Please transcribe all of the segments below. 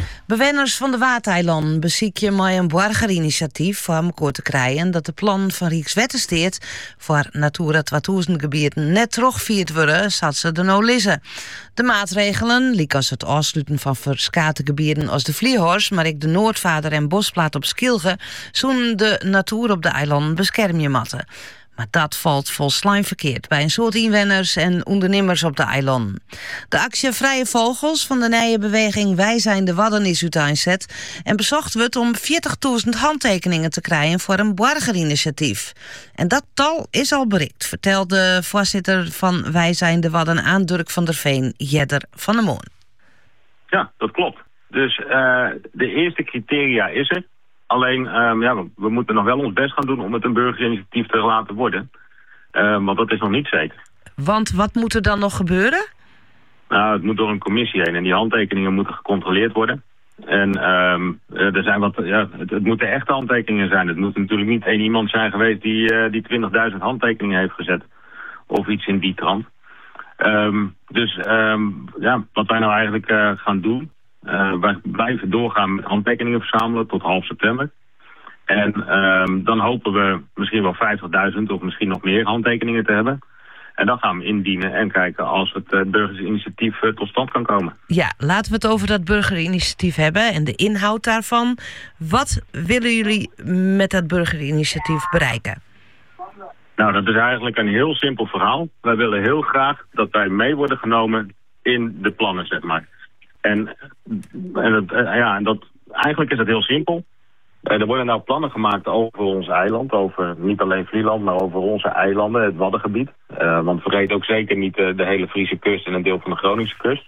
Bewoners van de Wateilanden bezieken met een burgerinitiatief voor elkaar te krijgen dat de plan van Rijkswaterstaat voor Natura 2000 gebieden net teruggevierd worden, zoals ze er nou lezen. De maatregelen, liek als het afsluiten van verskate gebieden als de Vliehorst, maar ook de Noordvader en Bosplaat op Skilge, zullen de natuur op de eilanden beschermen matten. Maar dat valt volslijn verkeerd bij een soort inwoners en ondernemers op de eilanden. De actie Vrije Vogels van de nieuwe beweging Wij zijn de Wadden is uiteenzet en bezocht wordt om 40.000 handtekeningen te krijgen voor een burgerinitiatief. En dat tal is al bereikt, vertelt de voorzitter van Wij zijn de Wadden aan Dirk van der Veen, Jedder van der Moon. Ja, dat klopt. Dus de eerste criteria is er. Alleen, we moeten nog wel ons best gaan doen om het een burgerinitiatief te laten worden. Want dat is nog niet zeker. Want wat moet er dan nog gebeuren? Nou, het moet door een commissie heen en die handtekeningen moeten gecontroleerd worden. En er zijn het moeten echte handtekeningen zijn. Het moet natuurlijk niet één iemand zijn geweest die 20.000 handtekeningen heeft gezet. Of iets in die trant. Wat wij nou eigenlijk gaan doen. Wij blijven doorgaan met handtekeningen verzamelen tot half september. En dan hopen we misschien wel 50.000 of misschien nog meer handtekeningen te hebben. En dan gaan we indienen en kijken als het burgerinitiatief tot stand kan komen. Ja, laten we het over dat burgerinitiatief hebben en de inhoud daarvan. Wat willen jullie met dat burgerinitiatief bereiken? Nou, dat is eigenlijk een heel simpel verhaal. Wij willen heel graag dat wij mee worden genomen in de plannen, zeg maar. Eigenlijk is het heel simpel. Er worden nou plannen gemaakt over ons eiland. Over niet alleen Vlieland, maar over onze eilanden, het Waddengebied. Want vergeet ook zeker niet de hele Friese kust en een deel van de Groningse kust.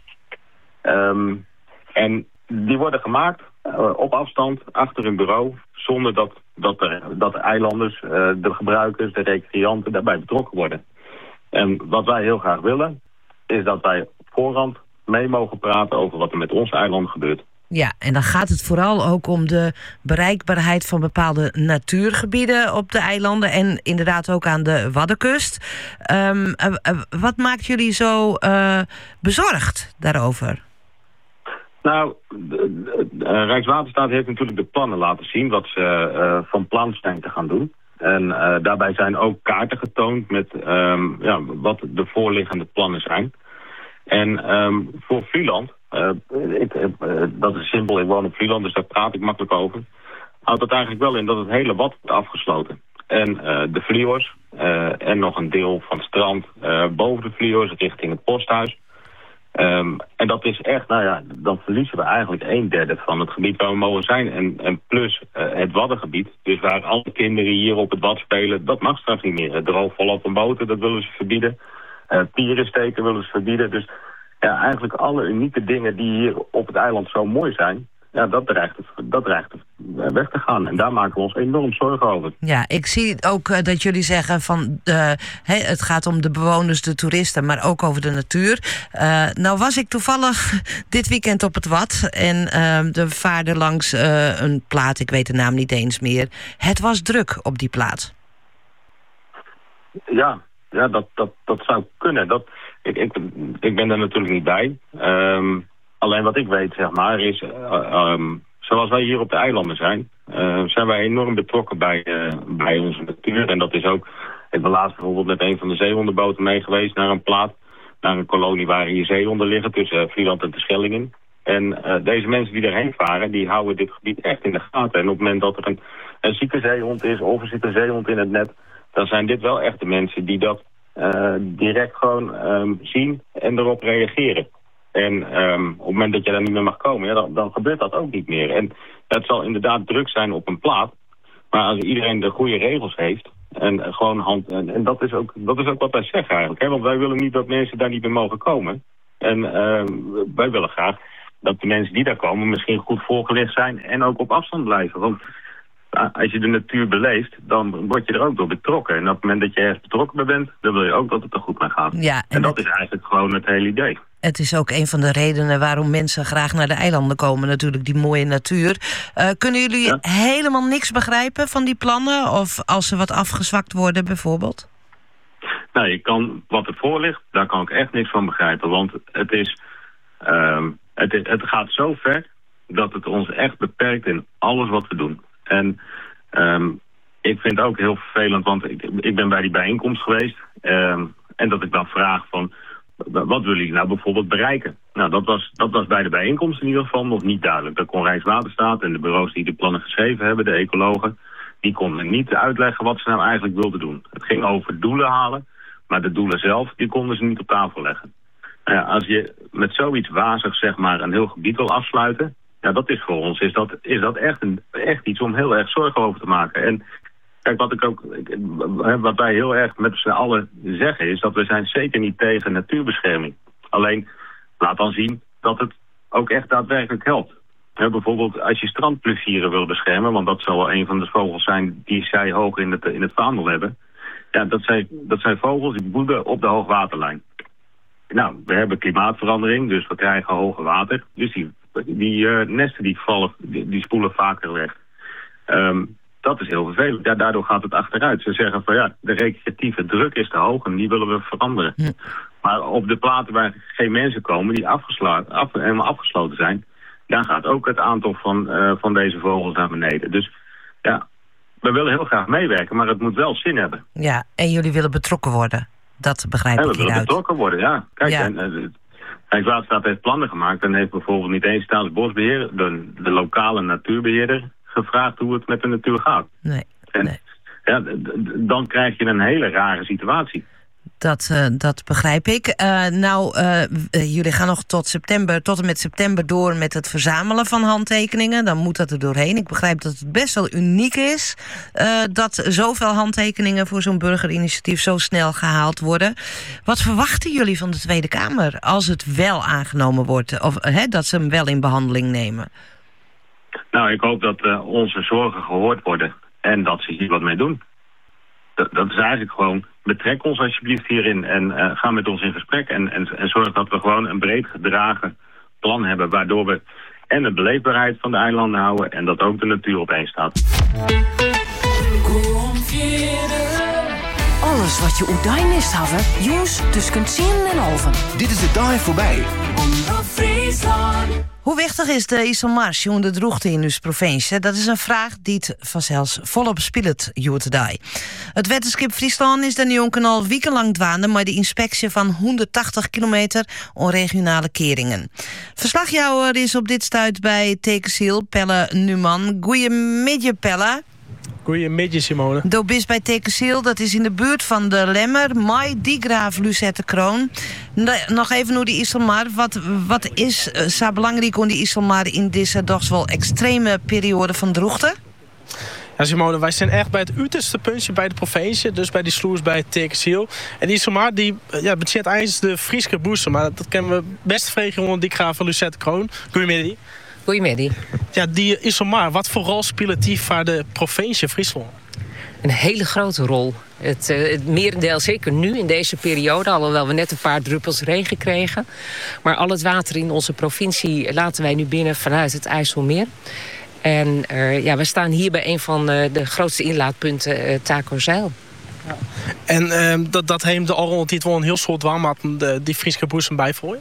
En die worden gemaakt op afstand, achter een bureau. Zonder dat de eilanders, de gebruikers, de recreanten daarbij betrokken worden. En wat wij heel graag willen, is dat wij op voorhand mee mogen praten over wat er met onze eilanden gebeurt. Ja, en dan gaat het vooral ook om de bereikbaarheid van bepaalde natuurgebieden op de eilanden en inderdaad ook aan de Waddenkust. Wat maakt jullie zo bezorgd daarover? Nou, Rijkswaterstaat heeft natuurlijk de plannen laten zien wat ze van plan zijn te gaan doen. En daarbij zijn ook kaarten getoond met wat de voorliggende plannen zijn. En voor Vlieland, dat is simpel, ik woon op Vlieland, dus daar praat ik makkelijk over. Houdt het eigenlijk wel in dat het hele Wad wordt afgesloten. En de Vliehorst en nog een deel van het strand boven de Vliehorst richting het posthuis. En dat is echt, dan verliezen we eigenlijk 1/3 van het gebied waar we mogen zijn. En plus het Waddengebied, dus waar alle kinderen hier op het Wad spelen, dat mag straks niet meer. Het droogvallen op een boten, dat willen ze verbieden. Pieren steken willen ze verbieden. Dus ja, eigenlijk alle unieke dingen die hier op het eiland zo mooi zijn, ja, dat dreigt weg te gaan. En daar maken we ons enorm zorgen over. Ja, ik zie ook dat jullie zeggen van het gaat om de bewoners, de toeristen, maar ook over de natuur. Nou was ik toevallig dit weekend op het Wad en de vaarde langs een plaat, ik weet de naam niet eens meer. Het was druk op die plaat. Ja, dat zou kunnen. Ik ben daar natuurlijk niet bij. Alleen wat ik weet, zeg maar, is zoals wij hier op de eilanden zijn wij enorm betrokken bij onze natuur. En dat is ook, ik ben laatst bijvoorbeeld met een van de zeehondenboten mee geweest naar een plaat, naar een kolonie waar hier zeehonden liggen tussen Vlieland en Terschellingen. En deze mensen die erheen varen, die houden dit gebied echt in de gaten. En op het moment dat er een zieke zeehond is of er zit een zeehond in het net, dan zijn dit wel echt de mensen die dat direct gewoon zien en erop reageren. En op het moment dat je daar niet meer mag komen, dan gebeurt dat ook niet meer. En het zal inderdaad druk zijn op een plaat. Maar als iedereen de goede regels heeft en gewoon en dat is ook wat wij zeggen eigenlijk. Hè? Want wij willen niet dat mensen daar niet meer mogen komen. En wij willen graag dat de mensen die daar komen misschien goed voorgelicht zijn en ook op afstand blijven. Want als je de natuur beleeft, dan word je er ook door betrokken. En op het moment dat je ergens betrokken bij bent, dan wil je ook dat het er goed mee gaat. Ja, en dat is eigenlijk gewoon het hele idee. Het is ook een van de redenen waarom mensen graag naar de eilanden komen. Natuurlijk die mooie natuur. Kunnen jullie helemaal niks begrijpen van die plannen? Of als ze wat afgezwakt worden bijvoorbeeld? Nou, ik kan wat ervoor ligt, daar kan ik echt niks van begrijpen. Want het gaat zo ver dat het ons echt beperkt in alles wat we doen. En ik vind het ook heel vervelend, want ik ben bij die bijeenkomst geweest. En dat ik dan vraag van, wat willen jullie nou bijvoorbeeld bereiken? Nou, dat was bij de bijeenkomst in ieder geval nog niet duidelijk. Dat kon Rijkswaterstaat en de bureaus die de plannen geschreven hebben, de ecologen, die konden niet uitleggen wat ze nou eigenlijk wilden doen. Het ging over doelen halen, maar de doelen zelf, die konden ze niet op tafel leggen. Nou ja, als je met zoiets wazigs, zeg maar, een heel gebied wil afsluiten, ja, dat is voor ons, is dat echt iets om heel erg zorgen over te maken. En kijk, wat wij heel erg met z'n allen zeggen is dat we zijn zeker niet tegen natuurbescherming. Alleen, laat dan zien dat het ook echt daadwerkelijk helpt. Bijvoorbeeld als je strandplevieren wil beschermen, want dat zal wel een van de vogels zijn die zij hoog in het vaandel hebben. Ja, dat zijn vogels die broeden op de hoogwaterlijn. Nou, we hebben klimaatverandering, dus we krijgen hoger water. Dus die nesten die spoelen vaker weg. Dat is heel vervelend. Ja, daardoor gaat het achteruit. Ze zeggen van ja, de recreatieve druk is te hoog en die willen we veranderen. Ja. Maar op de platen waar geen mensen komen, die helemaal afgesloten zijn, daar gaat ook het aantal van deze vogels naar beneden. Dus ja, we willen heel graag meewerken, maar het moet wel zin hebben. Ja, en jullie willen betrokken worden. Dat begrijp ik hieruit. We willen betrokken worden, ja. Kijk, ja. Rijkswaterstaat heeft plannen gemaakt en heeft bijvoorbeeld niet eens Staatsbosbeheer, de lokale natuurbeheerder, gevraagd hoe het met de natuur gaat. Nee. Ja, dan krijg je een hele rare situatie. Dat begrijp ik. Jullie gaan nog tot en met september door met het verzamelen van handtekeningen. Dan moet dat er doorheen. Ik begrijp dat het best wel uniek is dat zoveel handtekeningen voor zo'n burgerinitiatief zo snel gehaald worden. Wat verwachten jullie van de Tweede Kamer als het wel aangenomen wordt? Of dat ze hem wel in behandeling nemen? Nou, ik hoop dat onze zorgen gehoord worden en dat ze hier wat mee doen. Dat is eigenlijk gewoon, betrek ons alsjeblieft hierin en ga met ons in gesprek. En zorg dat we gewoon een breed gedragen plan hebben, waardoor we en de beleefbaarheid van de eilanden houden en dat ook de natuur opeens staat. Alles wat je oedij mist hebben, jongens, tussen 10 en 11. Dit is de dag voorbij. Hoe wichtig is de IJsselmars jongen de droogte in uw provincie? Dat is een vraag die het vanzelfs volop speelt, joertedij. Het wetenschap Friesland is de jongen al wekenlang dwaande met de inspectie van 180 kilometer onregionale keringen. Verslagjouwer is op dit stuit bij Tekesiel, Pelle Numan. Goeiemiddag, Pelle. Goeiemiddag, Simone. Do bist bij Tekesiel, dat is in de buurt van de Lemmer, Mai, Diegraaf, Lucette Kroon. Nog even hoe die IJsselmar. Wat is zo belangrijk om die IJsselmar in deze toch wel extreme periode van droogte? Ja, Simone, wij zijn echt bij het uiterste puntje bij de provincie, dus bij die sloers bij Tekesiel. En die IJsselmar, die bezit eigenlijk de Frieske boezem, maar dat kennen we best vregen onder Diegraaf van Lucette Kroon. Goedemiddag. Goedemiddag. Ja, die IJsselmar, wat voor rol speelt die voor de provincie Friesland? Een hele grote rol. Het merendeel, zeker nu in deze periode, alhoewel we net een paar druppels regen kregen. Maar al het water in onze provincie laten wij nu binnen vanuit het IJsselmeer. En we staan hier bij een van de grootste inlaatpunten, Takerzeil. Ja. En dat heeft de Orrel wel een heel soort warm die Frieske boezem bijvooien?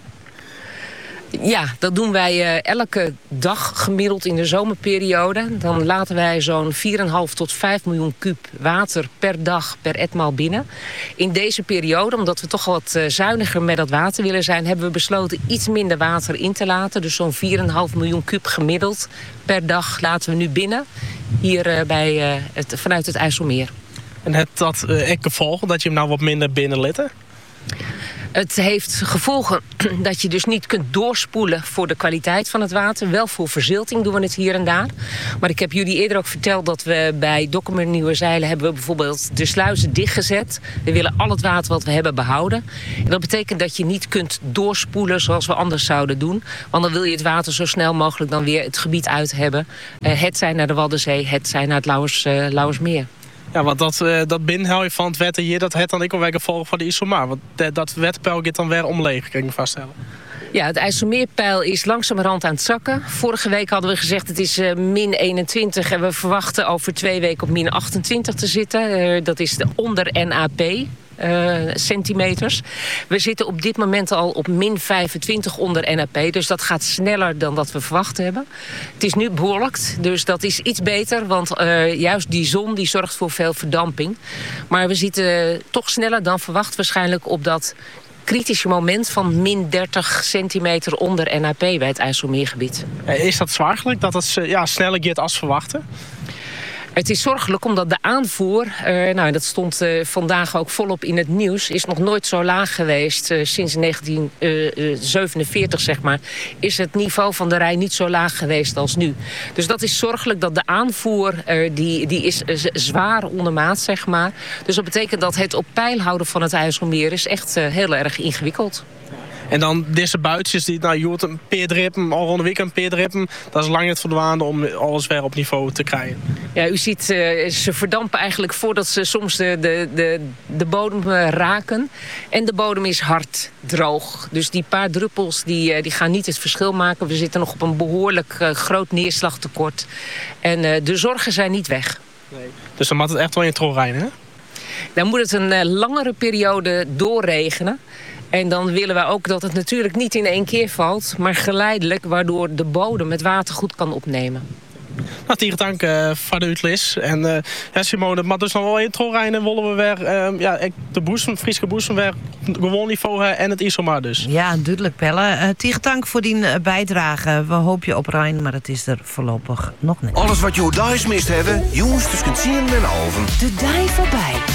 Ja, dat doen wij elke dag gemiddeld in de zomerperiode. Dan laten wij zo'n 4,5 tot 5 miljoen kuub water per dag per etmaal binnen. In deze periode, omdat we toch wat zuiniger met dat water willen zijn, hebben we besloten iets minder water in te laten. Dus zo'n 4,5 miljoen kuub gemiddeld per dag laten we nu binnen. Hier vanuit het IJsselmeer. En heeft dat gevolgen dat je hem nou wat minder binnenlitten? Het heeft gevolgen dat je dus niet kunt doorspoelen voor de kwaliteit van het water. Wel voor verzilting doen we het hier en daar. Maar ik heb jullie eerder ook verteld dat we bij Dokkumer Nieuwerzijl hebben we bijvoorbeeld de sluizen dichtgezet. We willen al het water wat we hebben behouden. En dat betekent dat je niet kunt doorspoelen zoals we anders zouden doen. Want dan wil je het water zo snel mogelijk dan weer het gebied uit hebben. Het zij naar de Waddenzee, het zij naar het Lauwersmeer. Ja, want dat binnenhouden van het wetten hier, dat heeft dan ook wel weer gevolgen van de IJsselmar. Want dat wetpeil gaat dan weer omleeg, kan ik me vaststellen. Ja, het IJsselmeerpeil is langzamerhand aan het zakken. Vorige week hadden we gezegd het is min 21 en we verwachten over 2 weken op min 28 te zitten. Dat is de onder NAP. centimeters. We zitten op dit moment al op min 25 onder NAP. Dus dat gaat sneller dan dat we verwacht hebben. Het is nu bewolkt, dus dat is iets beter. Want juist die zon die zorgt voor veel verdamping. Maar we zitten toch sneller dan verwacht waarschijnlijk op dat kritische moment van min 30 centimeter onder NAP bij het IJsselmeergebied. Is dat zorgelijk dat het sneller gaat als verwachten? Het is zorgelijk omdat de aanvoer, dat stond vandaag ook volop in het nieuws, is nog nooit zo laag geweest. Sinds 1947, zeg maar, is het niveau van de Rijn niet zo laag geweest als nu. Dus dat is zorgelijk dat de aanvoer, die is zwaar ondermaat, zeg maar. Dus dat betekent dat het op peil houden van het IJsselmeer is echt heel erg ingewikkeld. En dan deze buitjes die je hoort een peerdrippen, al rond de week een peerdrippen. Dat is lang het verdwaande om alles weer op niveau te krijgen. Ja, u ziet, ze verdampen eigenlijk voordat ze soms de bodem raken. En de bodem is hard droog. Dus die paar druppels die gaan niet het verschil maken. We zitten nog op een behoorlijk groot neerslagtekort. En de zorgen zijn niet weg. Nee. Dus dan moet het echt wel in het rijden, hè? Dan moet het een langere periode doorregenen. En dan willen we ook dat het natuurlijk niet in één keer valt, maar geleidelijk, waardoor de bodem het water goed kan opnemen. Nou, tegen dank voor de uitleg. En Simone, maar dus nog wel in het rijden willen we weer de Friese boezem weer gewoon niveau en het IJsselmeer dus. Ja, duidelijk, Pelle. Tegen dank voor die bijdrage. We hopen je op Rijn, maar het is er voorlopig nog niet. Alles wat je thuis mist hebben, jongens, dus kunt zien en alven. De dij voorbij.